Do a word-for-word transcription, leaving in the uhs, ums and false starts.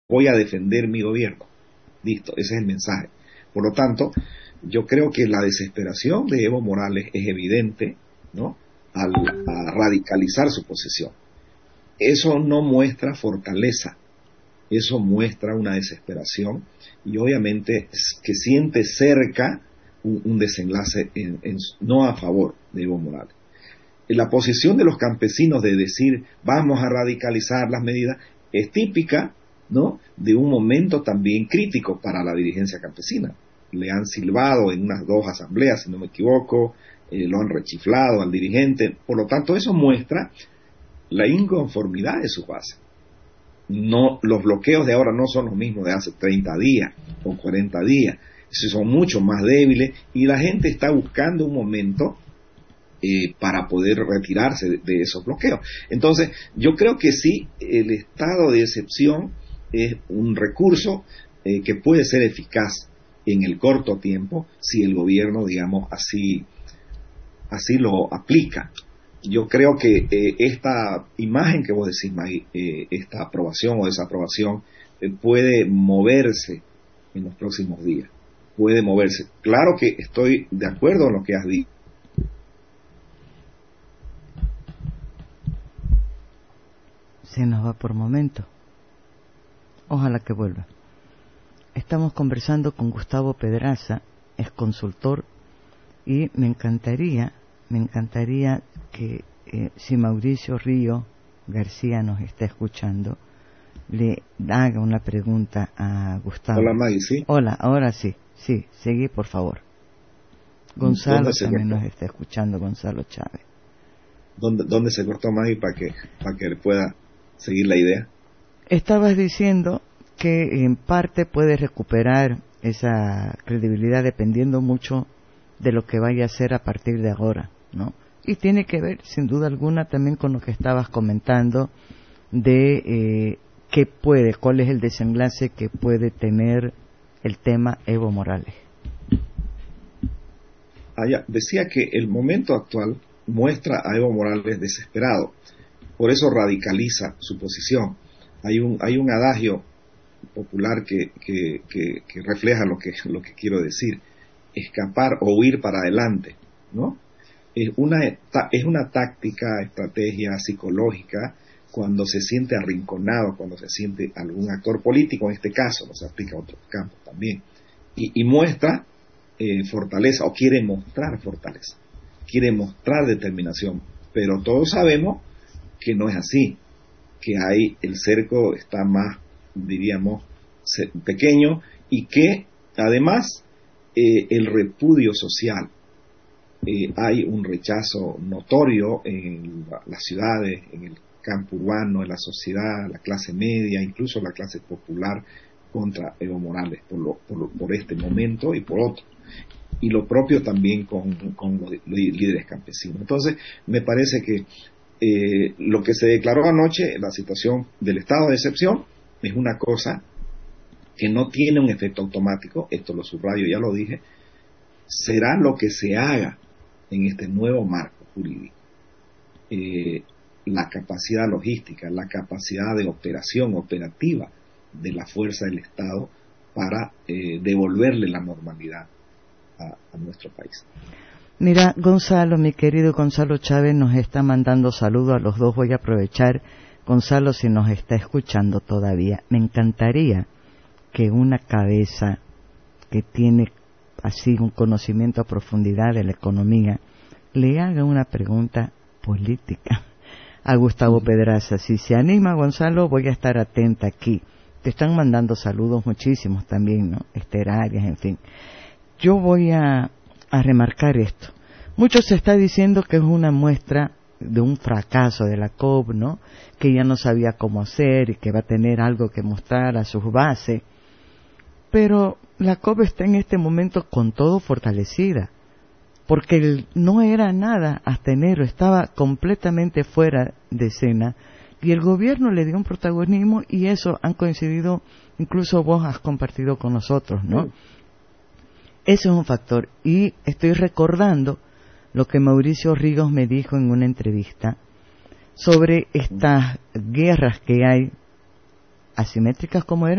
voy a defender mi gobierno. Listo, ese es el mensaje. Por lo tanto, yo creo que la desesperación de Evo Morales es evidente, ¿no?, al a radicalizar su posición. Eso no muestra fortaleza, eso muestra una desesperación y obviamente que siente cerca un, un desenlace en, en, no a favor de Evo Morales. La posición de los campesinos de decir vamos a radicalizar las medidas es típica, ¿no?, de un momento también crítico para la dirigencia campesina. Le han silbado en unas dos asambleas, si no me equivoco, eh, lo han rechiflado al dirigente. Por lo tanto, eso muestra la inconformidad de su base. No, los bloqueos de ahora no son los mismos de hace treinta días o cuarenta días, son mucho más débiles y la gente está buscando un momento eh, para poder retirarse de, de esos bloqueos. Entonces, yo creo que sí, el estado de excepción es un recurso eh, que puede ser eficaz en el corto tiempo si el gobierno, digamos, así, así lo aplica. Yo creo que eh, esta imagen que vos decís, Maggie, eh, esta aprobación o desaprobación, eh, puede moverse en los próximos días. Puede moverse. Claro que estoy de acuerdo en lo que has dicho. Se nos va por momento. Ojalá que vuelva. Estamos conversando con Gustavo Pedraza, es consultor, y me encantaría, me encantaría que eh, si Mauricio Río García nos está escuchando, le haga una pregunta a Gustavo. Hola, Maggie, ¿sí? Hola, ahora sí, sí, seguí por favor. Gonzalo también nos está escuchando, Gonzalo Chávez. ¿Dónde, dónde se cortó, Maggie, para que, para que pueda seguir la idea? Estabas diciendo que en parte puede recuperar esa credibilidad dependiendo mucho de lo que vaya a hacer a partir de ahora, ¿no? Y tiene que ver, sin duda alguna, también con lo que estabas comentando de eh, qué puede, cuál es el desenlace que puede tener el tema Evo Morales. Ah, ya. Decía que el momento actual muestra a Evo Morales desesperado, por eso radicaliza su posición. Hay un, hay un adagio popular que, que, que, que refleja lo que, lo que quiero decir: escapar o huir para adelante, ¿no? Es una, es una táctica, estrategia psicológica cuando se siente arrinconado, cuando se siente algún actor político, en este caso, no se aplica a otros campos también, y, y muestra eh, fortaleza, o quiere mostrar fortaleza, quiere mostrar determinación, pero todos sabemos que no es así, que hay, el cerco está más, diríamos, pequeño, y que además eh, el repudio social, eh, hay un rechazo notorio en la, las ciudades, en el campo urbano, en la sociedad, la clase media, incluso la clase popular, contra Evo Morales por, lo, por, por este momento y por otro, y lo propio también con, con los, los líderes campesinos. Entonces me parece que eh, lo que se declaró anoche, la situación del estado de excepción, es una cosa que no tiene un efecto automático, esto lo subrayo, ya lo dije, será lo que se haga en este nuevo marco jurídico. Eh, la capacidad logística, la capacidad de operación operativa de la fuerza del Estado para eh, devolverle la normalidad a, a nuestro país. Mira, Gonzalo, mi querido Gonzalo Chávez nos está mandando saludos a los dos. Voy a aprovechar, Gonzalo, si nos está escuchando todavía. Me encantaría que una cabeza que tiene así un conocimiento a profundidad de la economía le haga una pregunta política a Gustavo Pedraza. Si se anima, Gonzalo, voy a estar atenta aquí. Te están mandando saludos muchísimos también, ¿no? Esther Arias, en fin. Yo voy a, a remarcar esto. Mucho se está diciendo que es una muestra de un fracaso de la C O P, ¿no? Que ya no sabía cómo hacer y que va a tener algo que mostrar a sus bases. Pero la C O P está en este momento con todo fortalecida, porque el, no era nada hasta enero, estaba completamente fuera de escena, y el gobierno le dio un protagonismo, y eso han coincidido, incluso vos has compartido con nosotros, ¿no? Sí. Ese es un factor, y estoy recordando lo que Mauricio Ríos me dijo en una entrevista sobre estas guerras que hay asimétricas, como eran